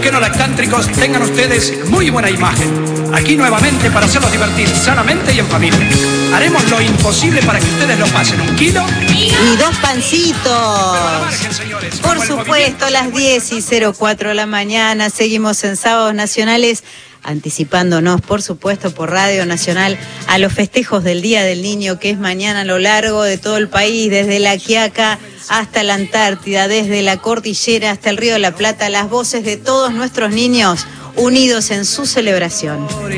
chaqueros lactántricos tengan ustedes muy buena imagen. Aquí nuevamente para hacerlos divertir sanamente y en familia. Haremos lo imposible para que ustedes lo pasen 1 kilo y 2 pancitos. Por supuesto, las 10:04 de la mañana. Seguimos en Sábados Nacionales, anticipándonos, por supuesto, por Radio Nacional a los festejos del Día del Niño, que es mañana a lo largo de todo el país, desde La Quiaca hasta la Antártida, desde la Cordillera hasta el Río de la Plata, las voces de todos nuestros niños unidos en su celebración.